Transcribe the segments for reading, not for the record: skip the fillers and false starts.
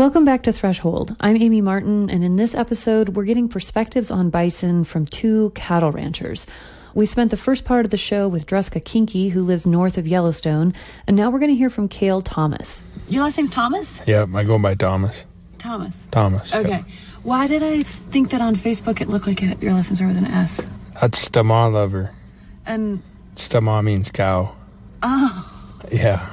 Welcome back to Threshold. I'm Amy Martin, and in this episode, we're getting perspectives on bison from two cattle ranchers. We spent the first part of the show with Druska Kinke, who lives north of Yellowstone, and now we're going to hear from Cale Thomas. Your last name's Thomas? Yeah, I go by Thomas. Thomas. Okay. Yeah. Why did I think that on Facebook it looked like your last name started with an S? That's Stama lover. And Stama means cow. Oh. Yeah.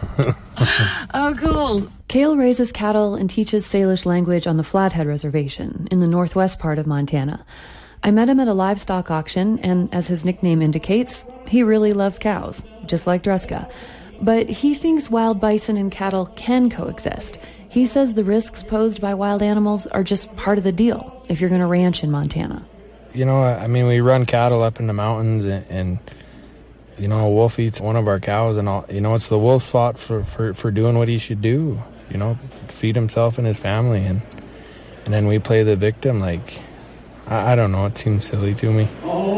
Oh, cool. Cale raises cattle and teaches Salish language on the Flathead Reservation in the northwest part of Montana. I met him at a livestock auction, and as his nickname indicates, he really loves cows, just like Druska. But he thinks wild bison and cattle can coexist. He says the risks posed by wild animals are just part of the deal if you're going to ranch in Montana. You know, I mean, we run cattle up in the mountains, and you know, a wolf eats one of our cows, and all, you know, it's the wolf's fault for doing what he should do, you know, feed himself and his family, and then we play the victim. Like, I don't know, it seems silly to me.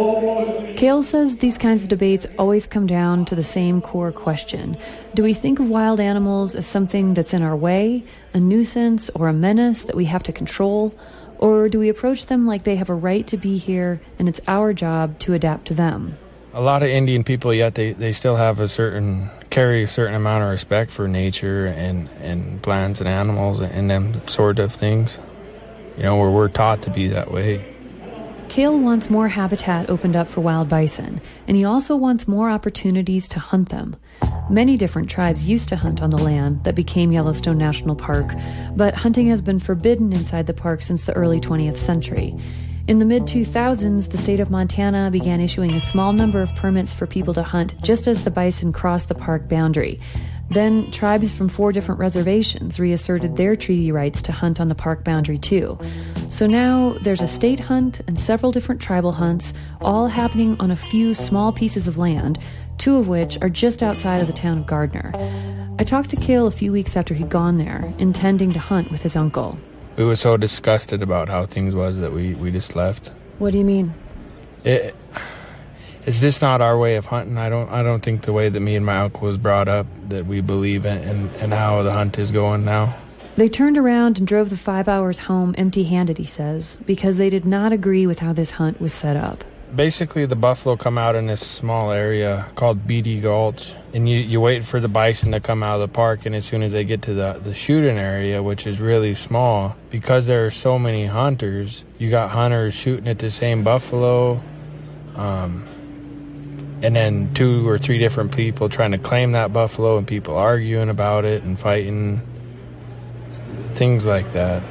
Cale says these kinds of debates always come down to the same core question. Do we think of wild animals as something that's in our way, a nuisance or a menace that we have to control? Or do we approach them like they have a right to be here and it's our job to adapt to them? A lot of Indian people, yet they still have carry a certain amount of respect for nature and plants and animals and them sort of things. You know, we're taught to be that way. Cale wants more habitat opened up for wild bison, and he also wants more opportunities to hunt them. Many different tribes used to hunt on the land that became Yellowstone National Park, but hunting has been forbidden inside the park since the early 20th century. In the mid-2000s, the state of Montana began issuing a small number of permits for people to hunt just as the bison crossed the park boundary. Then, tribes from 4 different reservations reasserted their treaty rights to hunt on the park boundary too. So now, there's a state hunt and several different tribal hunts, all happening on a few small pieces of land, 2 of which are just outside of the town of Gardner. I talked to Cale a few weeks after he'd gone there, intending to hunt with his uncle. We were so disgusted about how things was that we just left. What do you mean? It's just not our way of hunting. I don't think the way that me and my uncle was brought up that we believe in and how the hunt is going now. They turned around and drove the 5 hours home empty-handed, he says, because they did not agree with how this hunt was set up. Basically, the buffalo come out in this small area called Beatty Gulch, and you wait for the bison to come out of the park, and as soon as they get to the shooting area, which is really small, because there are so many hunters, you got hunters shooting at the same buffalo, and then 2 or 3 different people trying to claim that buffalo, and people arguing about it and fighting, things like that.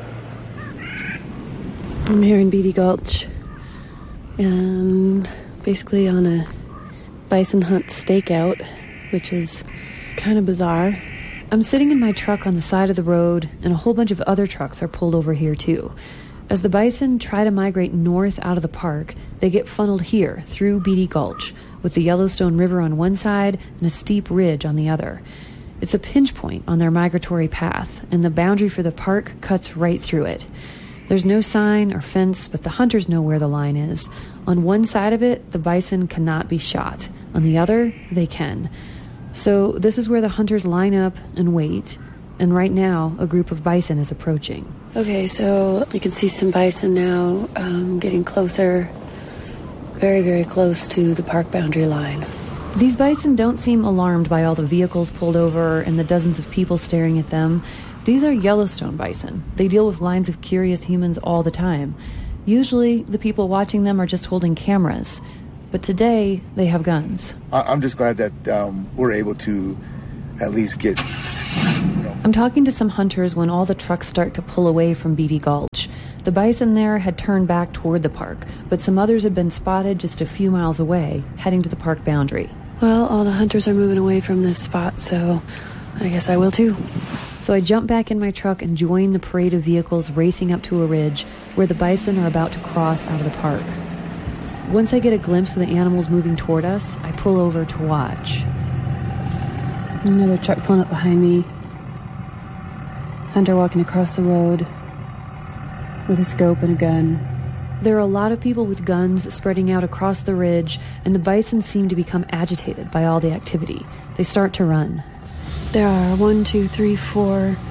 I'm here in Beatty Gulch, and basically on a bison hunt stakeout, which is kind of bizarre. I'm sitting in my truck on the side of the road, and a whole bunch of other trucks are pulled over here too. As the bison try to migrate north out of the park, they get funneled here through Beatty Gulch, with the Yellowstone River on one side and a steep ridge on the other. It's a pinch point on their migratory path, and the boundary for the park cuts right through it. There's no sign or fence, but the hunters know where the line is. On one side of it, the bison cannot be shot. On the other, they can. So this is where the hunters line up and wait. And right now, a group of bison is approaching. Okay, so you can see some bison now getting closer. Very, very close to the park boundary line. These bison don't seem alarmed by all the vehicles pulled over and the dozens of people staring at them. These are Yellowstone bison. They deal with lines of curious humans all the time. Usually, the people watching them are just holding cameras. But today, they have guns. I'm just glad that we're able to at least get... I'm talking to some hunters when all the trucks start to pull away from Beatty Gulch. The bison there had turned back toward the park, but some others had been spotted just a few miles away, heading to the park boundary. Well, all the hunters are moving away from this spot, so I guess I will too. So I jump back in my truck and join the parade of vehicles racing up to a ridge where the bison are about to cross out of the park. Once I get a glimpse of the animals moving toward us, I pull over to watch. Another truck pulling up behind me. Hunter walking across the road with a scope and a gun. There are a lot of people with guns spreading out across the ridge, and the bison seem to become agitated by all the activity. They start to run. There are 1, 2, 3, 4,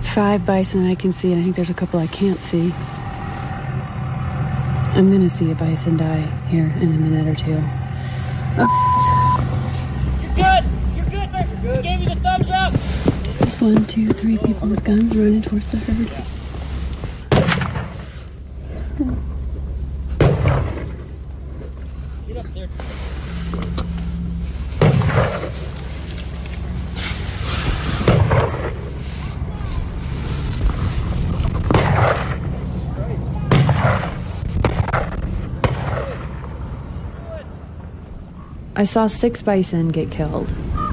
5 bison I can see, and I think there's a couple I can't see. I'm gonna see a bison die here in a minute or two. Oh. You're good! You're good! You're good. Gave you the thumbs up! There's 1, 2, 3 people with guns running towards the herd. Get up there. I saw 6 bison get killed.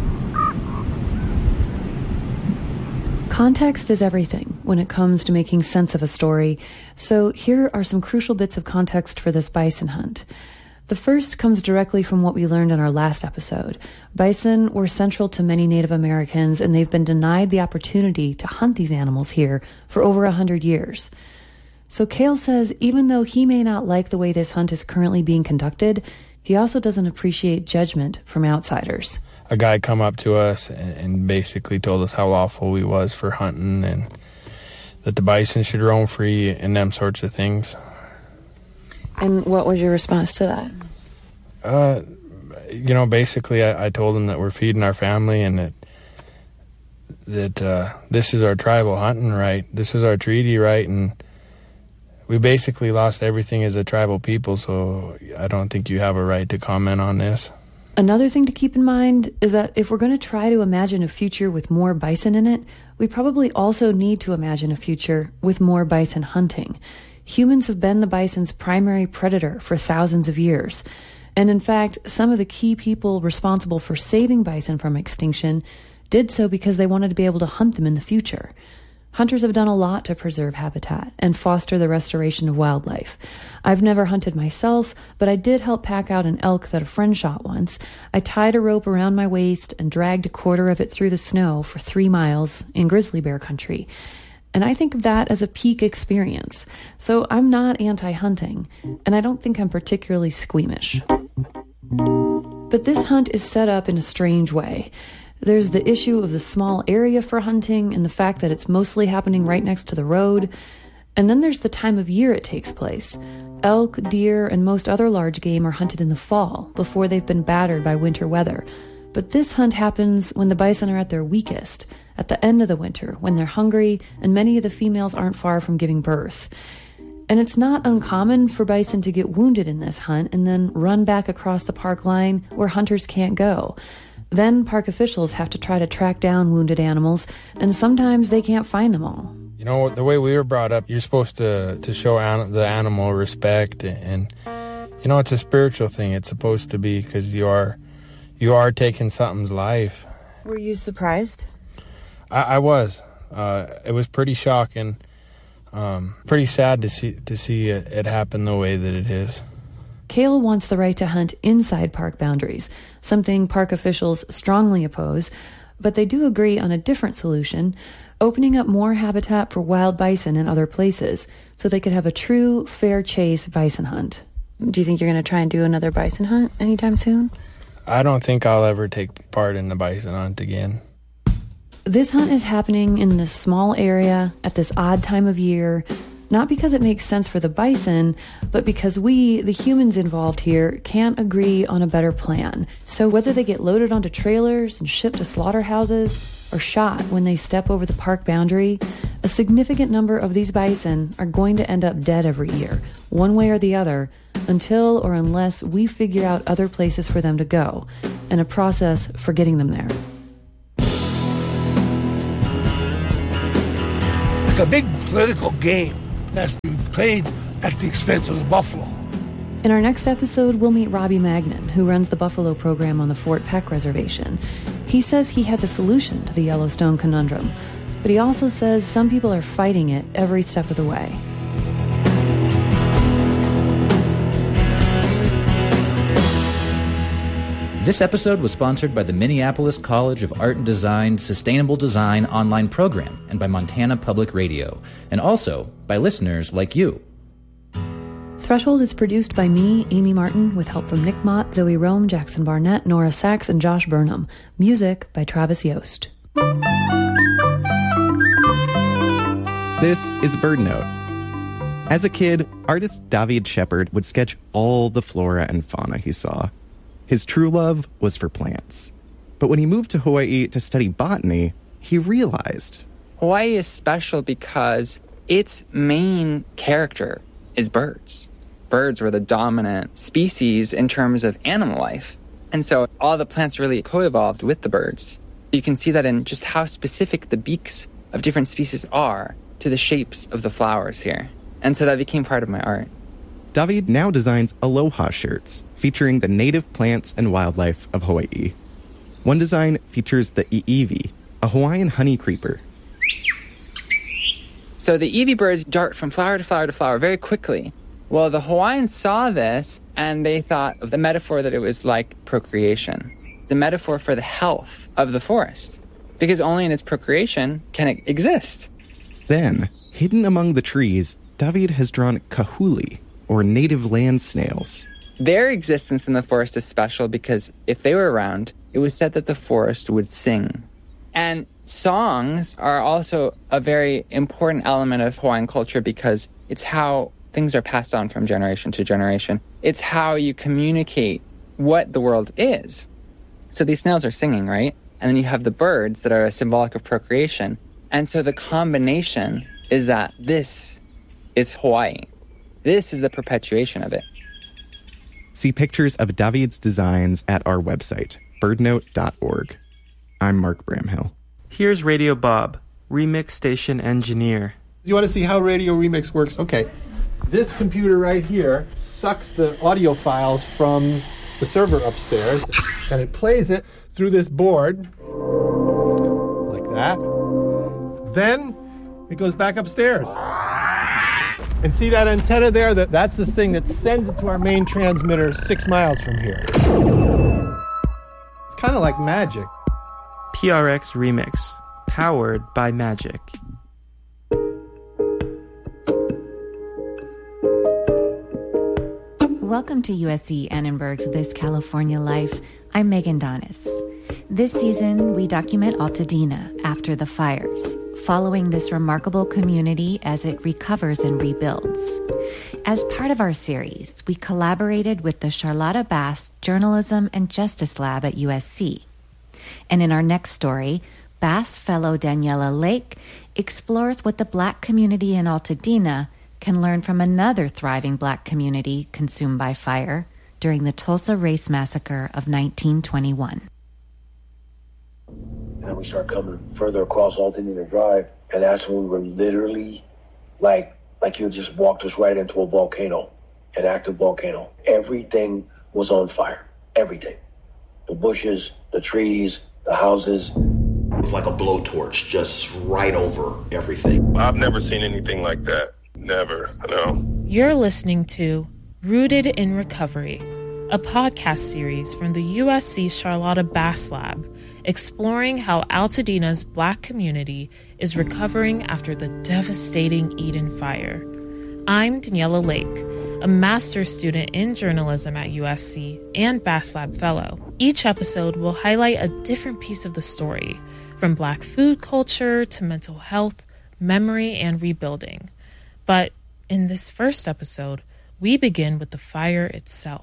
Context is everything when it comes to making sense of a story, so here are some crucial bits of context for this bison hunt. The first comes directly from what we learned in our last episode. Bison were central to many Native Americans, and they've been denied the opportunity to hunt these animals here for over 100 years. So Cale says even though he may not like the way this hunt is currently being conducted, he also doesn't appreciate judgment from outsiders. A guy come up to us and basically told us how awful we was for hunting and that the bison should roam free and them sorts of things. And what was your response to that? Basically I told him that we're feeding our family and that this is our tribal hunting right. This is our treaty right, and we basically lost everything as a tribal people, so I don't think you have a right to comment on this. Another thing to keep in mind is that if we're going to try to imagine a future with more bison in it, we probably also need to imagine a future with more bison hunting. Humans have been the bison's primary predator for thousands of years. And in fact, some of the key people responsible for saving bison from extinction did so because they wanted to be able to hunt them in the future. Hunters have done a lot to preserve habitat and foster the restoration of wildlife. I've never hunted myself, but I did help pack out an elk that a friend shot once. I tied a rope around my waist and dragged a quarter of it through the snow for 3 miles in grizzly bear country. And I think of that as a peak experience. So I'm not anti-hunting, and I don't think I'm particularly squeamish. But this hunt is set up in a strange way. There's the issue of the small area for hunting and the fact that it's mostly happening right next to the road. And then there's the time of year it takes place. Elk, deer, and most other large game are hunted in the fall, before they've been battered by winter weather. But this hunt happens when the bison are at their weakest, at the end of the winter, when they're hungry, and many of the females aren't far from giving birth. And it's not uncommon for bison to get wounded in this hunt and then run back across the park line where hunters can't go. Then park officials have to try to track down wounded animals, and sometimes they can't find them all. You know, the way we were brought up, you're supposed to show the animal respect, and it's a spiritual thing. It's supposed to be, because you are taking something's life. Were you surprised? I was. It was pretty shocking, pretty sad to see it happen the way that it is. Cale wants the right to hunt inside park boundaries, something park officials strongly oppose, but they do agree on a different solution, opening up more habitat for wild bison in other places so they could have a true, fair chase bison hunt. Do you think you're going to try and do another bison hunt anytime soon? I don't think I'll ever take part in the bison hunt again. This hunt is happening in this small area at this odd time of year, not because it makes sense for the bison, but because we, the humans involved here, can't agree on a better plan. So whether they get loaded onto trailers and shipped to slaughterhouses or shot when they step over the park boundary, a significant number of these bison are going to end up dead every year, one way or the other, until or unless we figure out other places for them to go, and a process for getting them there. It's a big political game that's been played at the expense of the buffalo. In our next episode, we'll meet Robbie Magnan, who runs the buffalo program on the Fort Peck Reservation. He says he has a solution to the Yellowstone conundrum, but he also says some people are fighting it every step of the way. This episode was sponsored by the Minneapolis College of Art and Design's Sustainable Design online program and by Montana Public Radio, and also by listeners like you. Threshold is produced by me, Amy Martin, with help from Nick Mott, Zoe Rome, Jackson Barnett, Nora Sachs, and Josh Burnham. Music by Travis Yost. This is BirdNote. As a kid, artist David Shepard would sketch all the flora and fauna he saw. His true love was for plants. But when he moved to Hawaii to study botany, he realized Hawaii is special because its main character is birds. Birds were the dominant species in terms of animal life. And so all the plants really co-evolved with the birds. You can see that in just how specific the beaks of different species are to the shapes of the flowers here. And so that became part of my art. David now designs aloha shirts featuring the native plants and wildlife of Hawaii. One design features the iiwi, a Hawaiian honey creeper. So the iiwi birds dart from flower to flower to flower very quickly. Well, the Hawaiians saw this and they thought of the metaphor that it was like procreation, the metaphor for the health of the forest, because only in its procreation can it exist. Then, hidden among the trees, David has drawn kahuli, or native land snails. Their existence in the forest is special because if they were around, it was said that the forest would sing. And songs are also a very important element of Hawaiian culture because it's how things are passed on from generation to generation. It's how you communicate what the world is. So these snails are singing, right? And then you have the birds that are symbolic of procreation. And so the combination is that this is Hawaii. This is the perpetuation of it. See pictures of David's designs at our website, birdnote.org. I'm Mark Bramhill. Here's Radio Bob, Remix Station Engineer. You want to see how Radio Remix works? Okay. This computer right here sucks the audio files from the server upstairs, and it plays it through this board, like that. Then it goes back upstairs. And see that antenna there? That's the thing that sends it to our main transmitter 6 miles from here. It's kind of like magic. PRX Remix, powered by Magic. Welcome to USC Annenberg's This California Life. I'm Megan Donis. This season, we document Altadena after the fires, following this remarkable community as it recovers and rebuilds. As part of our series, we collaborated with the Charlotta Bass Journalism and Justice Lab at USC. And in our next story, Bass fellow Daniela Lake explores what the Black community in Altadena can learn from another thriving Black community consumed by fire during the Tulsa Race Massacre of 1921. And then we start coming further across Altadena Drive, and that's when we were literally like you just walked us right into a volcano, an active volcano. Everything was on fire. Everything. The bushes, the trees, the houses. It was like a blowtorch just right over everything. I've never seen anything like that. Never, no. You're listening to Rooted in Recovery, a podcast series from the USC Charlotta Bass Lab, exploring how Altadena's Black community is recovering after the devastating Eden Fire. I'm Daniela Lake, a master's student in journalism at USC and Bass Lab fellow. Each episode will highlight a different piece of the story, from Black food culture to mental health, memory, and rebuilding. But in this first episode, we begin with the fire itself.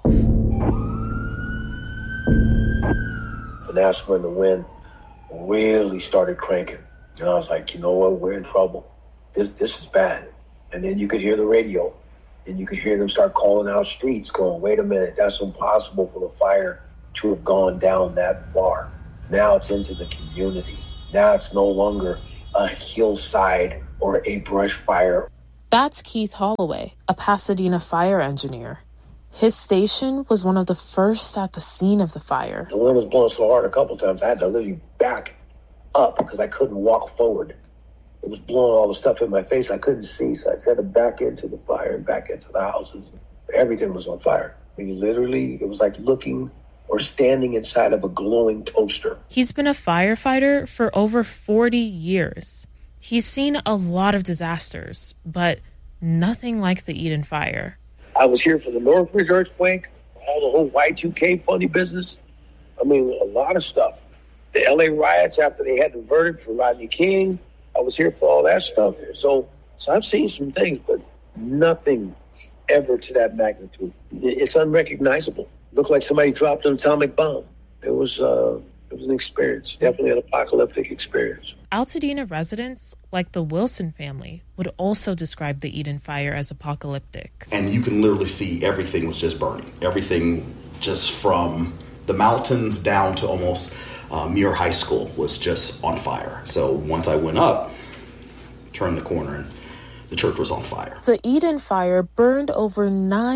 And that's when the wind really started cranking. And I was like, you know what, we're in trouble. This is bad. And then you could hear the radio, and you could hear them start calling out streets, going, wait a minute, that's impossible for the fire to have gone down that far. Now it's into the community. Now it's no longer a hillside or a brush fire. That's Keith Holloway, a Pasadena fire engineer. His station was one of the first at the scene of the fire. The wind was blowing so hard a couple times, I had to literally back up because I couldn't walk forward. It was blowing all the stuff in my face I couldn't see, so I had to back into the fire and back into the houses. Everything was on fire. I mean, literally, it was like looking or standing inside of a glowing toaster. He's been a firefighter for over 40 years. He's seen a lot of disasters, but nothing like the Eden Fire. I was here for the Northridge earthquake, all the whole Y2K funny business. I mean, a lot of stuff. The LA riots after they had the verdict for Rodney King. I was here for all that stuff. So So I've seen some things, but nothing ever to that magnitude. It's unrecognizable. Looked like somebody dropped an atomic bomb. It was an experience, definitely an apocalyptic experience. Altadena residents, like the Wilson family, would also describe the Eden fire as apocalyptic. And you can literally see everything was just burning. Everything just from the mountains down to almost Muir High School was just on fire. So once I went up, turned the corner, and the church was on fire. The Eden fire burned over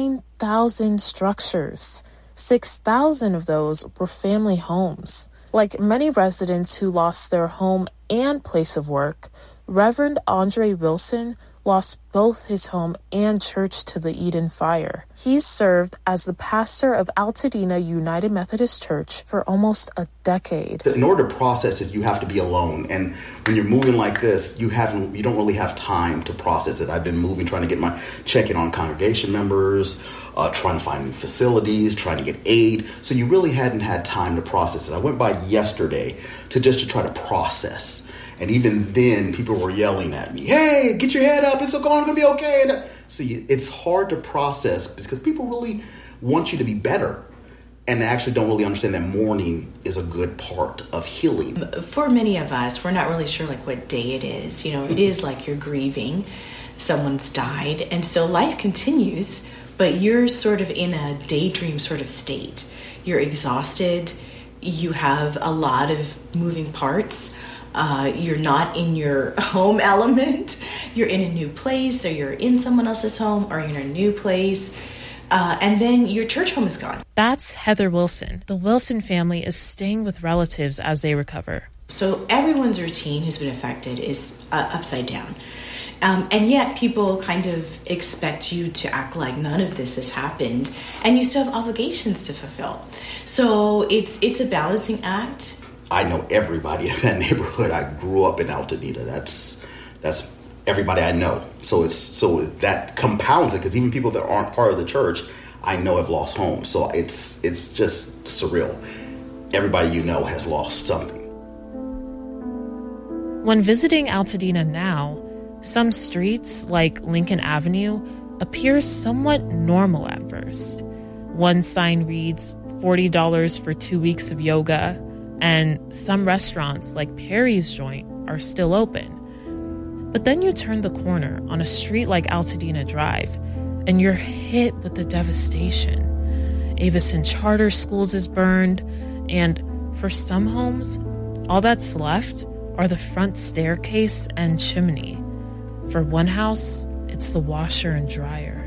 9,000 structures. 6,000 of those were family homes. Like many residents who lost their home and place of work, Reverend Andre Wilson lost both his home and church to the Eden fire. He's served as the pastor of Altadena United Methodist Church for almost a decade. In order to process it, you have to be alone. And when you're moving like this, you don't really have time to process it. I've been moving, trying to get checking on congregation members, trying to find new facilities, trying to get aid. So you really hadn't had time to process it. I went by yesterday to try to process. And even then, people were yelling at me, "Hey, get your head up. It's going to be okay." And so it's hard to process because people really want you to be better. And they actually don't really understand that mourning is a good part of healing. For many of us, we're not really sure what day it is. It is like you're grieving. Someone's died. And so life continues, but you're sort of in a daydream sort of state. You're exhausted. You have a lot of moving parts. You're not in your home element. You're in a new place, or you're in someone else's home, or you're in a new place. And then your church home is gone. That's Heather Wilson. The Wilson family is staying with relatives as they recover. So everyone's routine who's been affected is upside down. And yet people kind of expect you to act like none of this has happened, and you still have obligations to fulfill. So it's a balancing act. I know everybody in that neighborhood. I grew up in Altadena. That's everybody I know. So that compounds it, because even people that aren't part of the church, I know have lost homes. So it's just surreal. Everybody you know has lost something. When visiting Altadena now, some streets, like Lincoln Avenue, appear somewhat normal at first. One sign reads $40 for 2 weeks of yoga, and some restaurants, like Perry's Joint, are still open. But then you turn the corner on a street like Altadena Drive, and you're hit with the devastation. Avison Charter Schools is burned, and for some homes, all that's left are the front staircase and chimney. For one house, it's the washer and dryer.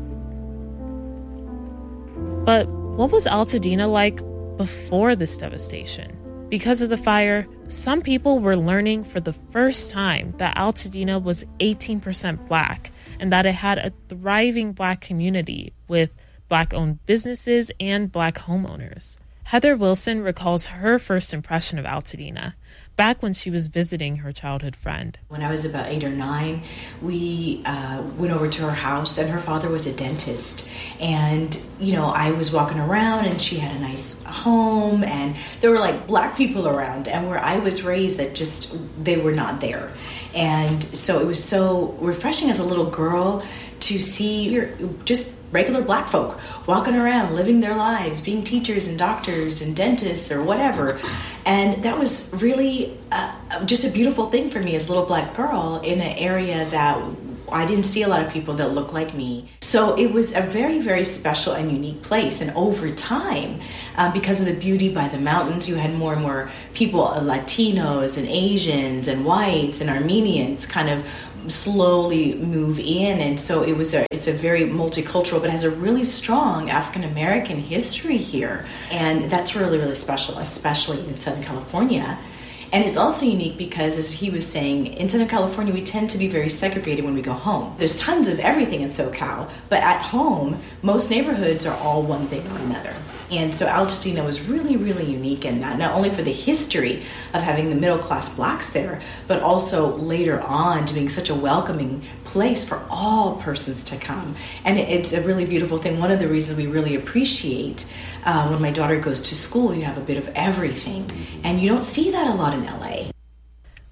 But what was Altadena like before this devastation? Because of the fire, some people were learning for the first time that Altadena was 18% Black and that it had a thriving Black community with Black-owned businesses and Black homeowners. Heather Wilson recalls her first impression of Altadena back when she was visiting her childhood friend. When I was about 8 or 9, we went over to her house, and her father was a dentist. And, I was walking around, and she had a nice home, and there were Black people around, and where I was raised, that just, they were not there. And so it was so refreshing as a little girl to see just regular Black folk walking around, living their lives, being teachers and doctors and dentists or whatever. And that was really just a beautiful thing for me as a little Black girl in an area that I didn't see a lot of people that looked like me. So it was a very, very special and unique place. And over time, because of the beauty by the mountains, you had more and more people, Latinos and Asians and whites and Armenians kind of slowly move in, and so it's a very multicultural, but has a really strong African American history here, and that's really, really special, especially in Southern California. And it's also unique because, as he was saying, in Southern California we tend to be very segregated when we go home. There's tons of everything in SoCal, but at home most neighborhoods are all one thing or another. And so Altadena was really, really unique in that, not only for the history of having the middle-class Blacks there, but also later on to being such a welcoming place for all persons to come. And it's a really beautiful thing. One of the reasons we really appreciate when my daughter goes to school, you have a bit of everything. And you don't see that a lot in LA.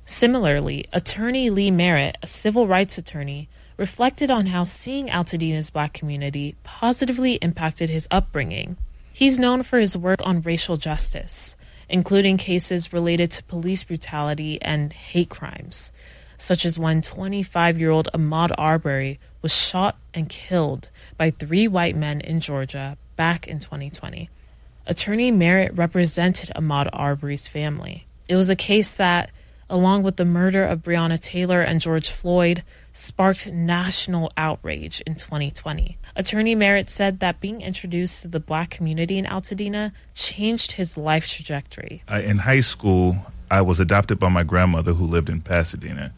Similarly, attorney Lee Merritt, a civil rights attorney, reflected on how seeing Altadena's Black community positively impacted his upbringing. He's known for his work on racial justice, including cases related to police brutality and hate crimes, such as when 25-year-old Ahmaud Arbery was shot and killed by 3 white men in Georgia back in 2020. Attorney Merritt represented Ahmaud Arbery's family. It was a case that, along with the murder of Breonna Taylor and George Floyd, sparked national outrage in 2020. Attorney Merritt said that being introduced to the Black community in Altadena changed his life trajectory. In high school, I was adopted by my grandmother who lived in Pasadena.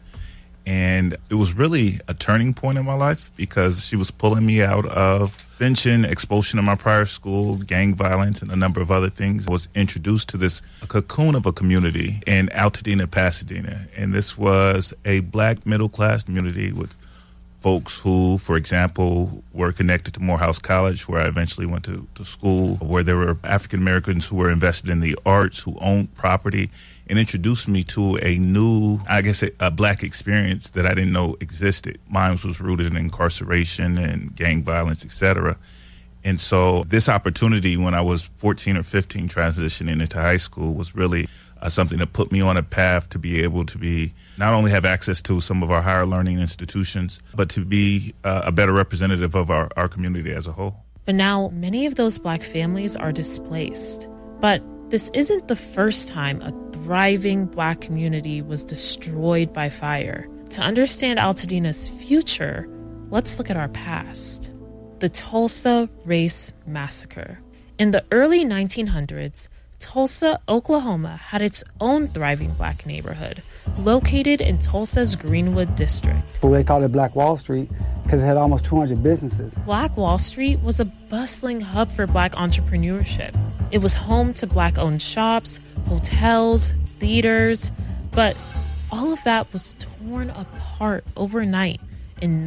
And it was really a turning point in my life because she was pulling me out of suspension, expulsion in my prior school, gang violence, and a number of other things. I was introduced to this cocoon of a community in Altadena, Pasadena. And this was a Black middle-class community with folks who, for example, were connected to Morehouse College, where I eventually went to school, where there were African Americans who were invested in the arts, who owned property, and introduced me to a new, I guess, a Black experience that I didn't know existed. Mine was rooted in incarceration and gang violence, etc. And so this opportunity when I was 14 or 15 transitioning into high school was really something that put me on a path to be able to be not only have access to some of our higher learning institutions, but to be a better representative of our community as a whole. But now many of those Black families are displaced. But this isn't the first time a thriving Black community was destroyed by fire. To understand Altadena's future, let's look at our past. The Tulsa Race Massacre. In the early 1900s, Tulsa, Oklahoma had its own thriving Black neighborhood, located in Tulsa's Greenwood district. They called it Black Wall Street because it had almost 200 businesses. Black Wall Street was a bustling hub for Black entrepreneurship. It was home to Black-owned shops, hotels, theaters, but all of that was torn apart overnight in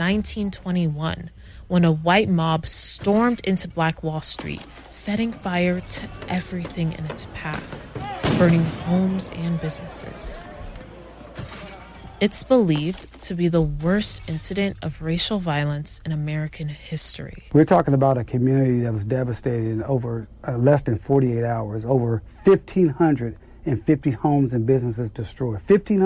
1921 when a white mob stormed into Black Wall Street, setting fire to everything in its path, burning homes and businesses. It's believed to be the worst incident of racial violence in American history. We're talking about a community that was devastated in over less than 48 hours, over 1,550 homes and businesses destroyed.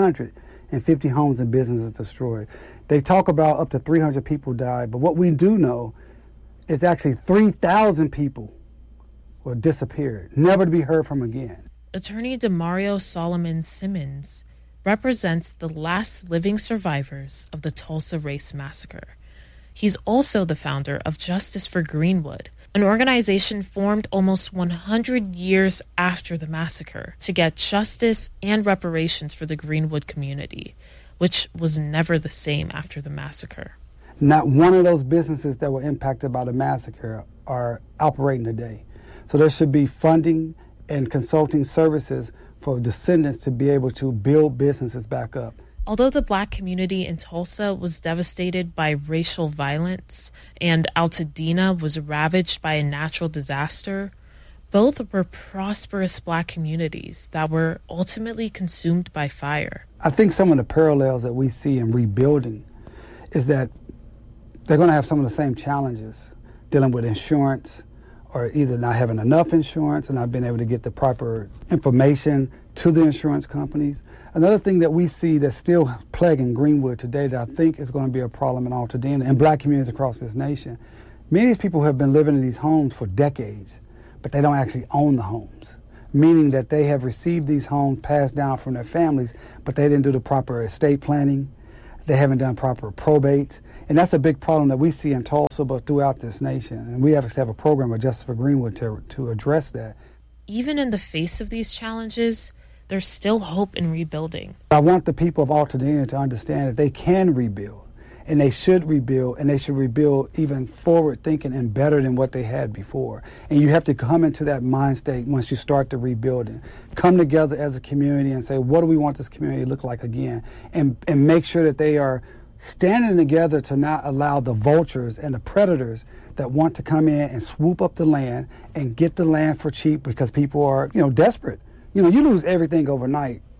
1,550 homes and businesses destroyed. They talk about up to 300 people died, but what we do know is actually 3,000 people were disappeared, never to be heard from again. Attorney Demario Solomon Simmons represents the last living survivors of the Tulsa Race Massacre. He's also the founder of Justice for Greenwood, an organization formed almost 100 years after the massacre to get justice and reparations for the Greenwood community, which was never the same after the massacre. Not one of those businesses that were impacted by the massacre are operating today. So there should be funding and consulting services for descendants to be able to build businesses back up. Although the Black community in Tulsa was devastated by racial violence and Altadena was ravaged by a natural disaster, both were prosperous Black communities that were ultimately consumed by fire. I think some of the parallels that we see in rebuilding is that they're going to have some of the same challenges dealing with insurance, or either not having enough insurance and not being able to get the proper information to the insurance companies. Another thing that we see that's still plaguing Greenwood today that I think is going to be a problem in Altadena and Black communities across this nation, many of these people have been living in these homes for decades, but they don't actually own the homes, meaning that they have received these homes passed down from their families, but they didn't do the proper estate planning, they haven't done proper probate. And that's a big problem that we see in Tulsa, but throughout this nation. And we have to have a program of Justice for Greenwood to address that. Even in the face of these challenges, there's still hope in rebuilding. I want the people of Altadena to understand that they can rebuild, and they should rebuild, and they should rebuild even forward thinking and better than what they had before. And you have to come into that mind state once you start the rebuilding. Come together as a community and say, what do we want this community to look like again? And make sure that they are standing together to not allow the vultures and the predators that want to come in and swoop up the land and get the land for cheap because people are, desperate. You lose everything overnight.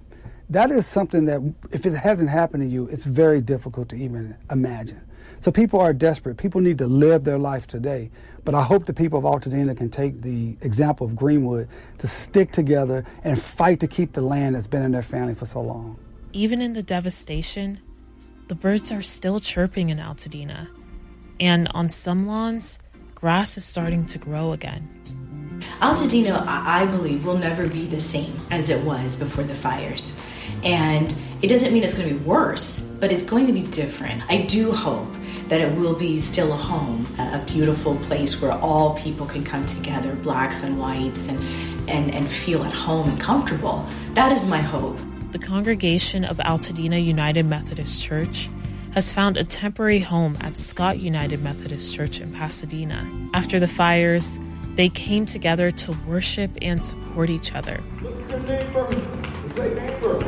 That is something that, if it hasn't happened to you, it's very difficult to even imagine. So people are desperate. People need to live their life today. But I hope the people of Altadena can take the example of Greenwood to stick together and fight to keep the land that's been in their family for so long. Even in the devastation, the birds are still chirping in Altadena. And on some lawns, grass is starting to grow again. Altadena, I believe, will never be the same as it was before the fires. And it doesn't mean it's going to be worse, but it's going to be different. I do hope that it will be still a home, a beautiful place where all people can come together, blacks and whites, and feel at home and comfortable. That is my hope. The congregation of Altadena United Methodist Church has found a temporary home at Scott United Methodist Church in Pasadena. After the fires, they came together to worship and support each other. Look at your neighbor. Say, neighbor,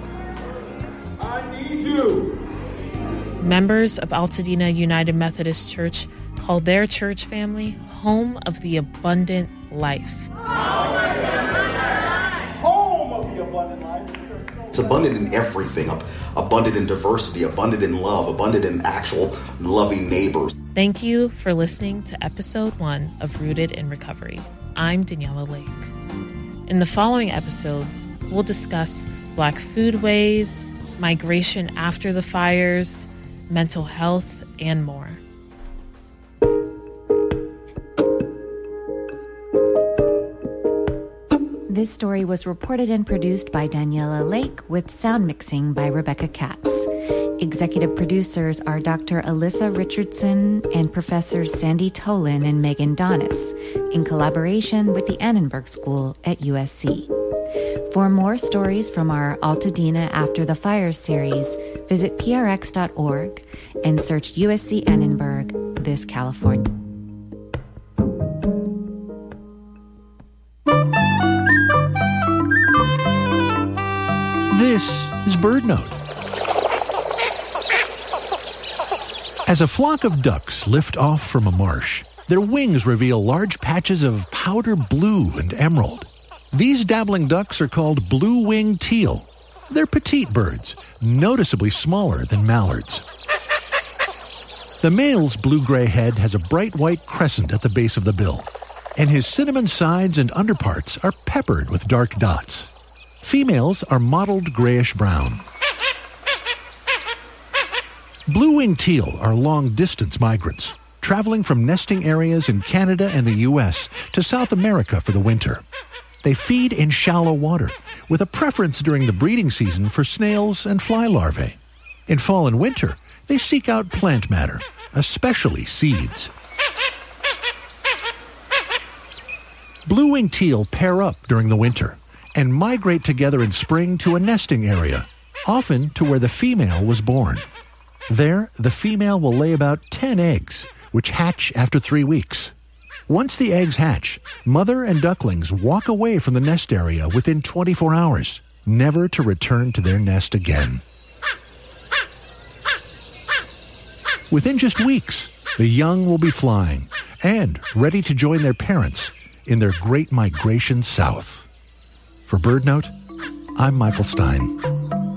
I need you. Members of Altadena United Methodist Church call their church family Home of the Abundant Life. Home of the abundant life. It's abundant in everything, abundant in diversity, abundant in love, abundant in actual loving neighbors. Thank you for listening to episode 1 of Rooted in Recovery. I'm Daniela Lake. In the following episodes, we'll discuss Black foodways, migration after the fires, mental health, and more. This story was reported and produced by Daniela Lake with sound mixing by Rebecca Katz. Executive producers are Dr. Alyssa Richardson and Professors Sandy Tolan and Megan Donis, in collaboration with the Annenberg School at USC. For more stories from our Altadena After the Fire series, visit prx.org and search USC Annenberg, This California. This is BirdNote. As a flock of ducks lift off from a marsh, their wings reveal large patches of powder blue and emerald. These dabbling ducks are called blue-winged teal. They're petite birds, noticeably smaller than mallards. The male's blue-gray head has a bright white crescent at the base of the bill, and his cinnamon sides and underparts are peppered with dark dots. Females are mottled grayish-brown. Blue-winged teal are long-distance migrants, traveling from nesting areas in Canada and the U.S. to South America for the winter. They feed in shallow water, with a preference during the breeding season for snails and fly larvae. In fall and winter, they seek out plant matter, especially seeds. Blue-winged teal pair up during the winter and migrate together in spring to a nesting area, often to where the female was born. There, the female will lay about 10 eggs, which hatch after 3 weeks. Once the eggs hatch, mother and ducklings walk away from the nest area within 24 hours, never to return to their nest again. Within just weeks, the young will be flying and ready to join their parents in their great migration south. For BirdNote, I'm Michael Stein.